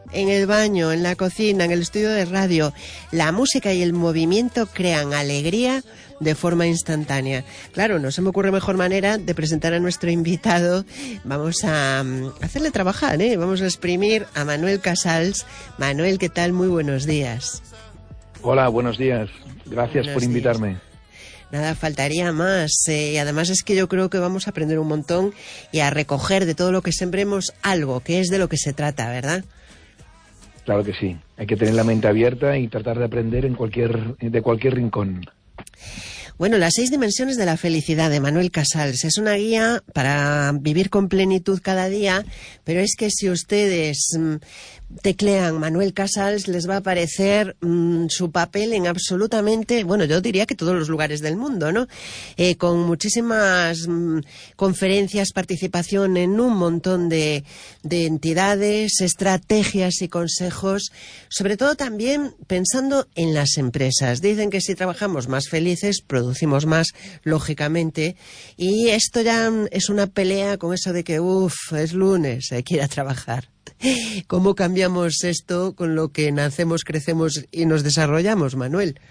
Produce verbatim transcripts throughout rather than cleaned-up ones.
en el baño, en la cocina, en el estudio de radio. La música y el movimiento crean alegría de forma instantánea. Claro, no se me ocurre mejor manera de presentar a nuestro invitado. Vamos a um, hacerle trabajar, ¿eh? Vamos a exprimir a Manuel Casals. Manuel, ¿qué tal? Muy buenos días. Hola, buenos días. Gracias buenos por invitarme. Días. Nada, faltaría más. Eh, y además es que yo creo que vamos a aprender un montón y a recoger de todo lo que sembremos algo, que es de lo que se trata, ¿verdad? Claro que sí. Hay que tener la mente abierta y tratar de aprender en cualquier, de cualquier rincón. Bueno, las seis dimensiones de la felicidad de Manuel Casals es una guía para vivir con plenitud cada día, pero es que si ustedes mmm, teclean Manuel Casals les va a aparecer mmm, su papel en absolutamente, bueno, yo diría que todos los lugares del mundo, ¿no? Eh, con muchísimas mmm, conferencias, participación en un montón de, de entidades, estrategias y consejos, sobre todo también pensando en las empresas. Dicen que si trabajamos más felices, producimos producimos más, lógicamente, y esto ya es una pelea con eso de que, uff, es lunes, hay que ir a trabajar. ¿Cómo cambiamos esto con lo que nacemos, crecemos y nos desarrollamos, Manuel?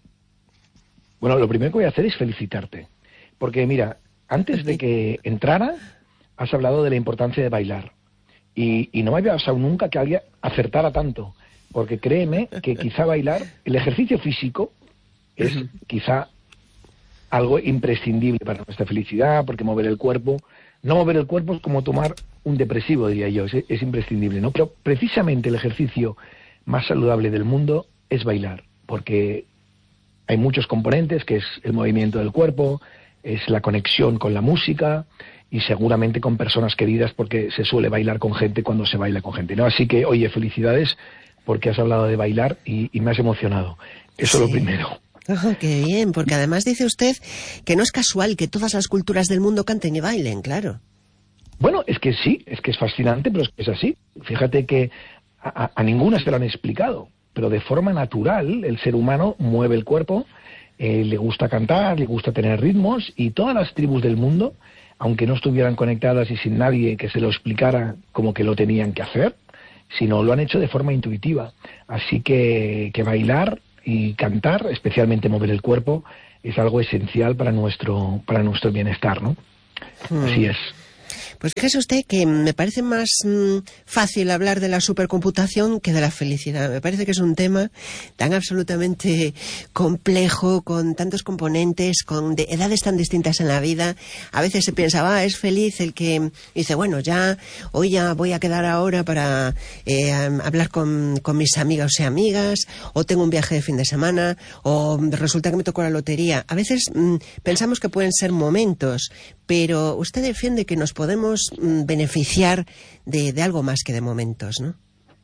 Bueno, lo primero que voy a hacer es felicitarte, porque mira, antes de que entrara, has hablado de la importancia de bailar, y, y no me había pasado nunca que alguien acertara tanto, porque créeme que quizá bailar, el ejercicio físico es quizá algo imprescindible para nuestra felicidad, porque mover el cuerpo, no mover el cuerpo es como tomar un depresivo, diría yo, es, es imprescindible, ¿no? Pero precisamente el ejercicio más saludable del mundo es bailar, porque hay muchos componentes, que es el movimiento del cuerpo, es la conexión con la música y seguramente con personas queridas, porque se suele bailar con gente cuando se baila con gente, ¿no? Así que, oye, felicidades porque has hablado de bailar y, y me has emocionado. Eso sí. Es lo primero. Oh, qué bien, porque además dice usted que no es casual que todas las culturas del mundo canten y bailen, claro. Bueno, es que sí, es que es fascinante, pero es que es así. Fíjate que a, a ninguna se lo han explicado, pero de forma natural el ser humano mueve el cuerpo, eh, le gusta cantar, le gusta tener ritmos, y todas las tribus del mundo, aunque no estuvieran conectadas y sin nadie que se lo explicara como que lo tenían que hacer, sino lo han hecho de forma intuitiva. Así que, que bailar y cantar, especialmente mover el cuerpo, es algo esencial para nuestro para nuestro bienestar, ¿no? Hmm. Así es. Pues fíjese usted que me parece más mmm, fácil hablar de la supercomputación que de la felicidad. Me parece que es un tema tan absolutamente complejo, con tantos componentes, con de edades tan distintas en la vida. A veces se piensa, ah, es feliz el que dice, bueno, ya hoy ya voy a quedar ahora para eh, hablar con, con mis amigos y amigas, o tengo un viaje de fin de semana, o resulta que me tocó la lotería. A veces mmm, pensamos que pueden ser momentos, pero usted defiende que nos podemos mm, beneficiar de, de algo más que de momentos, ¿no?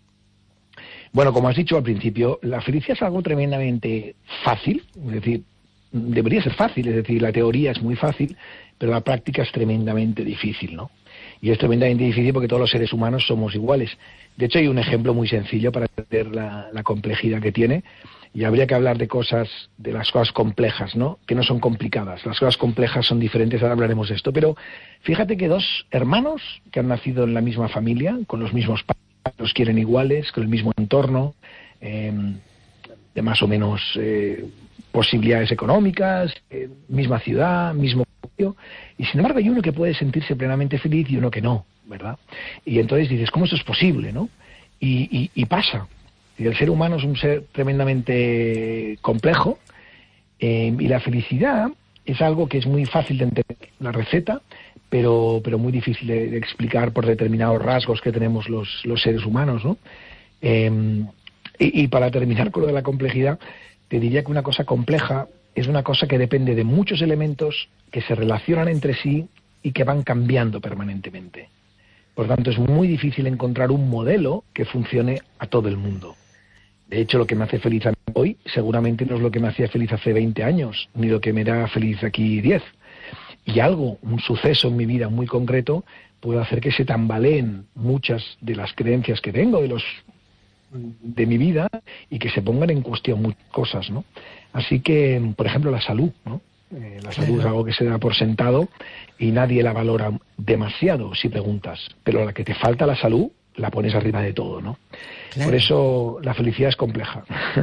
Bueno, como has dicho al principio, la felicidad es algo tremendamente fácil, es decir, debería ser fácil, es decir, la teoría es muy fácil, pero la práctica es tremendamente difícil, ¿no? Y es tremendamente difícil porque todos los seres humanos somos iguales. De hecho, hay un ejemplo muy sencillo para entender la, la complejidad que tiene. Y habría que hablar de cosas, de las cosas complejas, ¿no? Que no son complicadas. Las cosas complejas son diferentes, ahora hablaremos de esto. Pero fíjate que dos hermanos que han nacido en la misma familia, con los mismos padres, los quieren iguales, con el mismo entorno, eh, de más o menos eh, posibilidades económicas, eh, misma ciudad, mismo barrio, y sin embargo hay uno que puede sentirse plenamente feliz y uno que no, ¿verdad? Y entonces dices, ¿cómo esto es posible, no? Y, y, y pasa. Y el ser humano es un ser tremendamente complejo, eh, y la felicidad es algo que es muy fácil de entender, la receta, pero, pero muy difícil de, de explicar por determinados rasgos que tenemos los, los seres humanos, ¿no? Eh, y, y para terminar con lo de la complejidad, te diría que una cosa compleja es una cosa que depende de muchos elementos que se relacionan entre sí y que van cambiando permanentemente. Por tanto, es muy difícil encontrar un modelo que funcione a todo el mundo. De hecho, lo que me hace feliz a mí hoy seguramente no es lo que me hacía feliz hace veinte años, ni lo que me hará feliz aquí diez. Y algo, un suceso en mi vida muy concreto, puede hacer que se tambaleen muchas de las creencias que tengo, de los de mi vida, y que se pongan en cuestión muchas cosas, ¿no? Así que, por ejemplo, la salud, ¿no? Eh, la salud es algo que se da por sentado y nadie la valora demasiado si preguntas, pero a la que te falta la salud la pones arriba de todo, ¿no? Claro. Por eso la felicidad es compleja.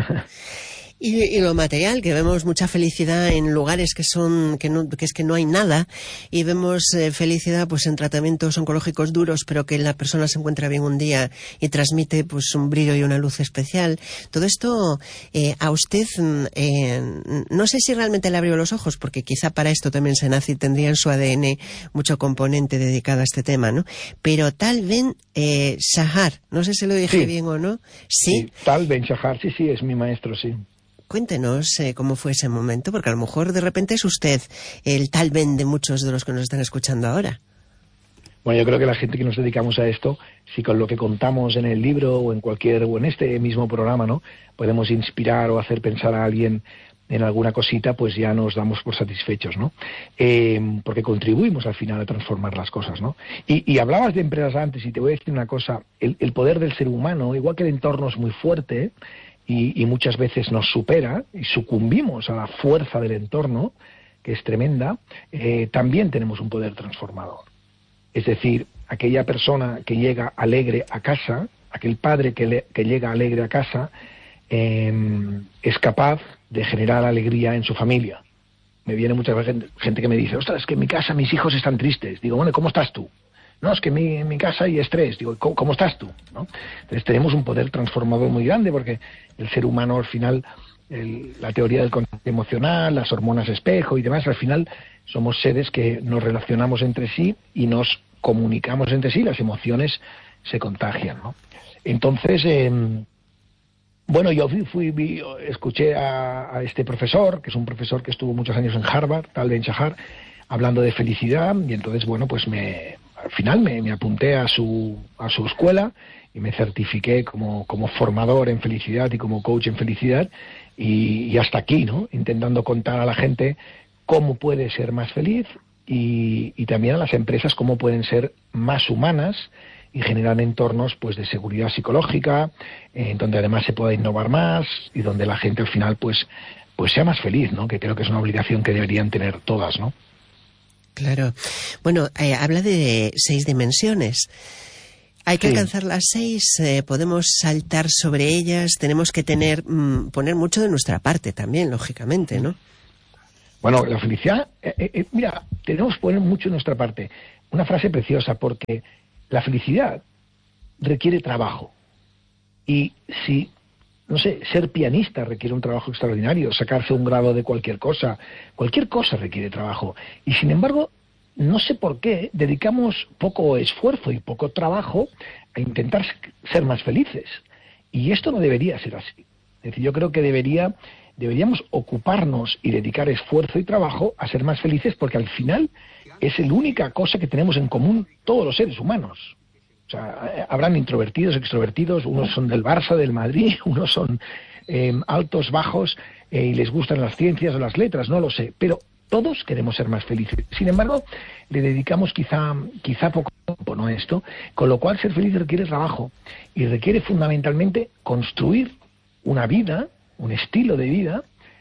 Y, y lo material, que vemos mucha felicidad en lugares que son que, no, que es que no hay nada, y vemos eh, felicidad pues en tratamientos oncológicos duros, pero que la persona se encuentra bien un día y transmite pues un brillo y una luz especial. Todo esto eh, a usted, eh, no sé si realmente le abrió los ojos, porque quizá para esto también se nace y tendría en su A D N mucho componente dedicado a este tema, ¿no? Pero Tal Ben eh, Shahar, no sé si lo dije sí. bien o no. Sí, sí Tal Ben Shahar, sí, sí, es mi maestro, sí. Cuéntenos eh, cómo fue ese momento, porque a lo mejor de repente es usted el Tal Ben de muchos de los que nos están escuchando ahora. Bueno, yo creo que la gente que nos dedicamos a esto, si con lo que contamos en el libro o en cualquier o en este mismo programa, ¿no?, podemos inspirar o hacer pensar a alguien en alguna cosita, pues ya nos damos por satisfechos, ¿no? Eh, porque contribuimos al final a transformar las cosas, ¿no? Y, y hablabas de empresas antes, y te voy a decir una cosa: el, el poder del ser humano, igual que el entorno es muy fuerte, ¿eh? Y, y muchas veces nos supera y sucumbimos a la fuerza del entorno, que es tremenda, eh, también tenemos un poder transformador. Es decir, aquella persona que llega alegre a casa, aquel padre que, le, que llega alegre a casa, eh, es capaz de generar alegría en su familia. Me viene mucha gente que me dice: ostras, es que en mi casa mis hijos están tristes. Digo, bueno, ¿cómo estás tú? No, es que en mi, en mi casa hay estrés. Digo, ¿cómo, cómo estás tú? ¿No? Entonces tenemos un poder transformador muy grande, porque el ser humano al final, el, la teoría del contacto emocional, las hormonas espejo y demás, al final somos seres que nos relacionamos entre sí y nos comunicamos entre sí, las emociones se contagian, ¿no? Entonces, eh, bueno, yo fui, fui escuché a, a este profesor, que es un profesor que estuvo muchos años en Harvard, Tal Ben Shahar, hablando de felicidad, y entonces, bueno, pues me... al final me, me apunté a su, a su escuela y me certifiqué como, como formador en felicidad y como coach en felicidad, y, y hasta aquí, ¿no? Intentando contar a la gente cómo puede ser más feliz, y, y también a las empresas cómo pueden ser más humanas y generar entornos pues de seguridad psicológica, en eh, donde además se pueda innovar más y donde la gente al final pues, pues sea más feliz, ¿no? Que creo que es una obligación que deberían tener todas, ¿no? Claro. Bueno, eh, habla de seis dimensiones. Hay que sí. alcanzar las seis, eh, podemos saltar sobre ellas, tenemos que tener mmm, poner mucho de nuestra parte también, lógicamente, ¿no? Bueno, la felicidad, eh, eh, mira, tenemos que poner mucho de nuestra parte. Una frase preciosa, porque la felicidad requiere trabajo. Y si, no sé, ser pianista requiere un trabajo extraordinario, sacarse un grado de cualquier cosa, cualquier cosa requiere trabajo. Y sin embargo, no sé por qué dedicamos poco esfuerzo y poco trabajo a intentar ser más felices. Y esto no debería ser así. Es decir, yo creo que debería, deberíamos ocuparnos y dedicar esfuerzo y trabajo a ser más felices, porque al final es la única cosa que tenemos en común todos los seres humanos. O sea, habrán introvertidos, extrovertidos, unos son del Barça, del Madrid, unos son eh, altos, bajos, eh, y les gustan las ciencias o las letras, no lo sé, pero todos queremos ser más felices. Sin embargo, le dedicamos quizá, quizá poco tiempo, ¿no?, a esto, con lo cual ser feliz requiere trabajo y requiere fundamentalmente construir una vida, un estilo de vida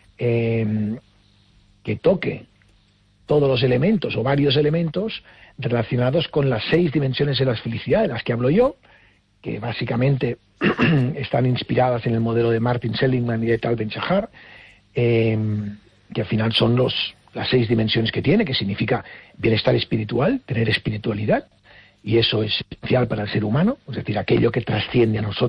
eh, que toque todos los elementos o varios elementos relacionados con las seis dimensiones de la felicidad de las que hablo yo, que básicamente están inspiradas en el modelo de Martin Seligman y de Tal Ben Shahar, eh, que al final son los, las seis dimensiones que tiene, que significa bienestar espiritual, tener espiritualidad, y eso es esencial para el ser humano, es decir, aquello que trasciende a nosotros.